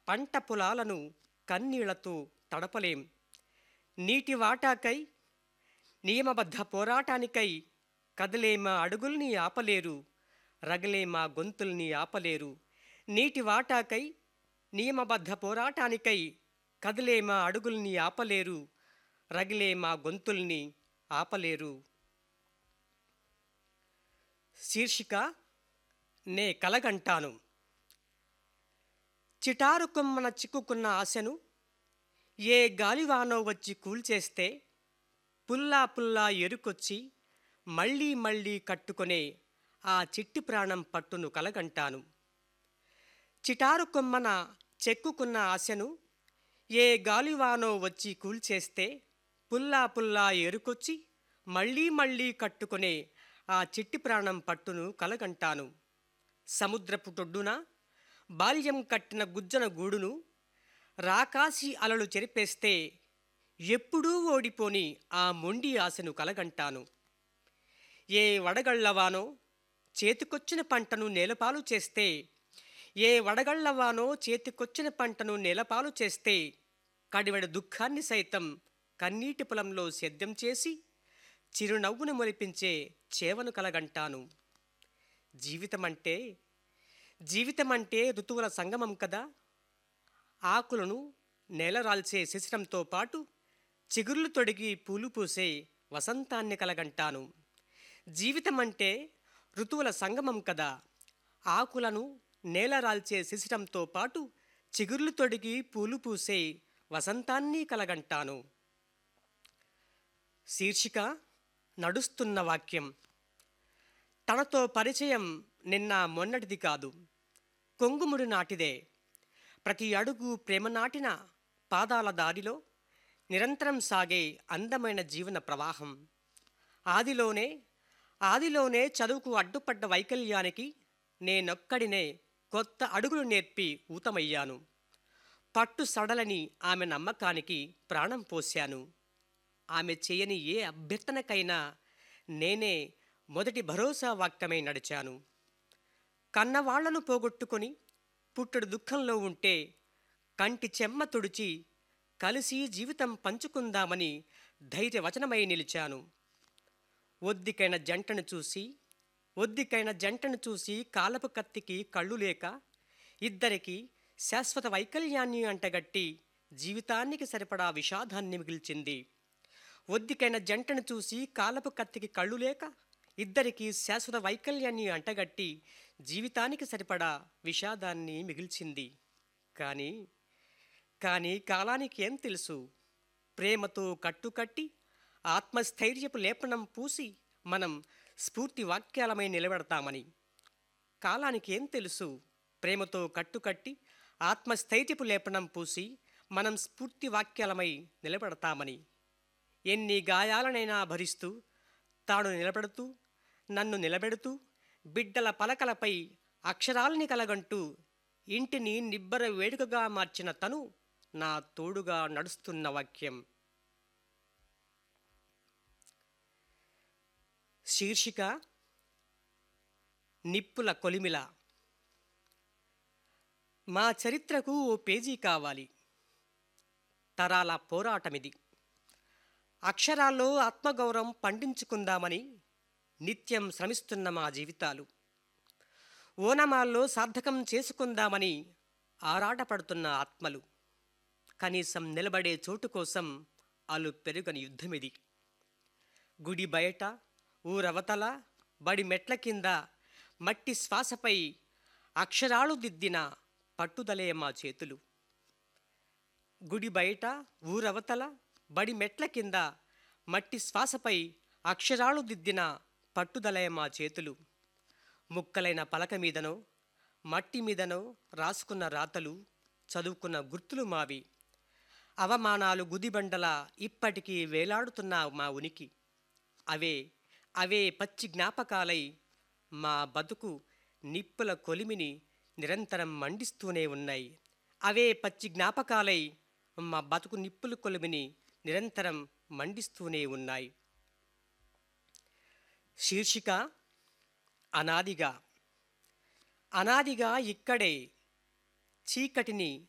పంట పొలాలను కన్నీళ్లతో తడపలేం. నీటి వాటాకై నియమబద్ధ పోరాటానికై కదిలే మా అడుగుల్ని ఆపలేరు, రగిలే మా గొంతుల్ని ఆపలేరు. నీటి వాటాకై నియమబద్ధ పోరాటానికై కదిలే మా అడుగుల్ని ఆపలేరు, రగిలే మా గొంతుల్ని ఆపలేరు. శీర్షిక నే కలగంటాను. చిటారు కొమ్మన చిక్కుకున్న ఆశను ఏ గాలివానో వచ్చి కూల్చేస్తే పుల్లా పుల్లా ఎరుకొచ్చి మళ్ళీ మళ్ళీ కట్టుకొనే ఆ చిట్టి ప్రాణం పట్టును కలగంటాను. చిటారు కొమ్మన చెక్కుకున్న ఆశను ఏ గాలివానో వచ్చి కూల్చేస్తే పుల్లా పుల్లా ఎరుకొచ్చి మళ్ళీ మళ్ళీ కట్టుకొనే ఆ చిట్టి ప్రాణం పట్టును కలగంటాను. సముద్రపుటొడ్డున బాల్యం కట్టిన గుజ్జన గూడును రాకాసి అలలు చెరిపేస్తే ఎప్పుడూ ఓడిపోని ఆ మొండి ఆశను కలగంటాను. ఏ వడగళ్లవానో చేతికొచ్చిన పంటను నేలపాలు చేస్తే, ఏ వడగళ్లవానో చేతికొచ్చిన పంటను నేలపాలు చేస్తే కడివెడ దుఃఖాన్ని సైతం కన్నీటి పొలంలో సేద్యం చేసి చిరునవ్వును మొలిపించే చేవను కలగంటాను. జీవితమంటే ఋతువుల సంగమం కదా. ఆకులను నేలరాల్చే శిశిరంతో పాటు చిగుర్లు తొడిగి పూలు పూసే వసంతాన్ని కలగంటాను. జీవితమంటే ఋతువుల సంగమం కదా. ఆకులను నేలరాల్చే శిశిరంతో పాటు చిగుర్లు తొడిగి పూలు పూసే వసంతాన్ని కలగంటాను. శీర్షిక నడుస్తున్న వాక్యం. తనతో పరిచయం నిన్న మొన్నటిది కాదు, కొంగుముడి నాటిదే. ప్రతి అడుగు ప్రేమ నాటిన పాదాల దారిలో నిరంతరం సాగే అందమైన జీవన ప్రవాహం. ఆదిలోనే చదువుకు అడ్డుపడ్డ వైకల్యానికి నేనొక్కడినే కొత్త అడుగులు నేర్పి ఊతమయ్యాను. పట్టు సడలని ఆమె నమ్మకానికి ప్రాణం పోశాను. ఆమె చేయని ఏ అభ్యర్థనకైనా నేనే మొదటి భరోసా వాక్యమై నడిచాను. కన్నవాళ్లను పోగొట్టుకొని పుట్టడు దుఃఖంలో ఉంటే కంటి చెమ్మ తుడిచి కలిసి జీవితం పంచుకుందామని ధైర్యవచనమై నిలిచాను. ఒద్దికైన జంటను చూసి కాలపు కత్తికి కళ్ళు లేక ఇద్దరికి శాశ్వత వైకల్యాన్ని అంటగట్టి జీవితానికి సరిపడా విషాదాన్ని మిగిల్చింది. ఒద్దికైన జంటను చూసి కాలపు కత్తికి కళ్ళు లేక ఇద్దరికి శాశ్వత వైకల్యాన్ని అంటగట్టి జీవితానికి సరిపడా విషాదాన్ని మిగిల్చింది. కానీ కాలానికి ఏం తెలుసు, ప్రేమతో కట్టుకట్టి ఆత్మస్థైర్యపు లేపనం పూసి మనం స్ఫూర్తి వాక్యాలమై నిలబెడతామని. కాలానికి ఏం తెలుసు, ప్రేమతో కట్టుకట్టి ఆత్మస్థైర్యపు లేపనం పూసి మనం స్ఫూర్తి వాక్యాలమై నిలబెడతామని. ఎన్ని గాయాలనైనా భరిస్తూ తాను నిలబెడుతూ నన్ను నిలబెడుతూ బిడ్డల పలకలపై అక్షరాల్ని కలగంటూ ఇంటిని నిబ్బర వేడుకగా మార్చిన తను నా తోడుగా నడుస్తున్న వాక్యం. శీర్షిక నిప్పుల కొలిమిల. మా చరిత్రకు ఓ పేజీ కావాలి. తరాల పోరాటమిది. అక్షరాల్లో ఆత్మగౌరవం పండించుకుందామని నిత్యం శ్రమిస్తున్న మా జీవితాలు. ఓనమాల్లో సార్థకం చేసుకుందామని ఆరాటపడుతున్న ఆత్మలు. కనీసం నిలబడే చోటు కోసం అలు పెరుగని యుద్ధమిది. గుడి బయట, ఊరవతల, బడి మెట్ల కింద మట్టి శ్వాసపై అక్షరాలు దిద్దిన పట్టుదలే మా చేతులు. గుడి బయట, ఊరవతల, బడి మెట్ల కింద మట్టి శ్వాసపై అక్షరాలు దిద్దిన పట్టుదలే మా చేతులు. ముక్కలైన పలక మీదనో మట్టి మీదనో రాసుకున్న రాతలు, చదువుకున్న గుర్తులు మావి. అవమానాలు గుదిబండల ఇప్పటికీ వేలాడుతున్న మా ఉనికి. అవే పచ్చి జ్ఞాపకాలై మా బతుకు నిప్పుల కొలిమిని నిరంతరం మండిస్తూనే ఉన్నాయి. అవే పచ్చి జ్ఞాపకాలై మా బతుకు నిప్పుల కొలిమిని నిరంతరం మండిస్తూనే ఉన్నాయి. శీర్షిక అనాదిగా ఇక్కడే చీకటిని